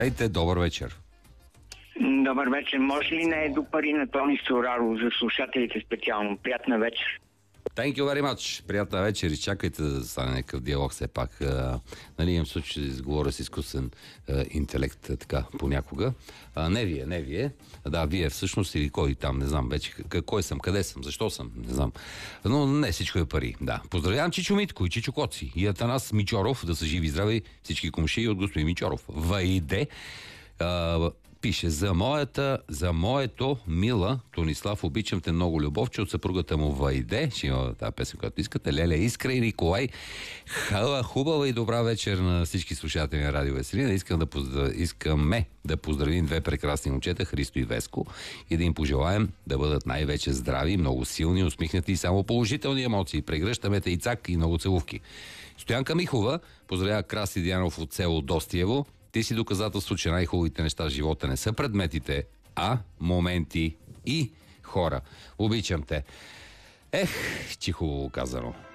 Ейте, добър вечер. Добър вечер. Може ли не е до пари на Тони Сторало за слушателите специално? Приятна вечер. Thank you very much. Приятна вечер. Изчакайте да стане някакъв диалог все пак. Нали, имам случай да говоря с изкуствен интелект така понякога. Не вие. Да, вие всъщност или кой там, не знам вече кой съм, къде съм, защо съм, не знам. Но не всичко е пари, да. Поздравявам Чичо Митко и Чичо Коци и Атанас Мичоров, да са живи и здрави всички комшии от господин Мичоров. Вайде. Пише, за моето мила Тонислав, обичам те много, Любовче, от съпругата му Вайде, ще има тази песен, която искате, Леля, Искра и Николай. Хубава и добра вечер на всички слушатели на Радио Веселина. Искаме да поздравим две прекрасни момчета, Христо и Веско, и да им пожелаем да бъдат най-вече здрави, много силни, усмихнати и само положителни емоции. Прегръщаме те и цак и много целувки. Стоянка Михова поздравява Краси Дианов от село Достиево. Ти си доказателство, че най-хубавите неща в живота не са предметите, а моменти и хора. Обичам те. Чих хубаво казано.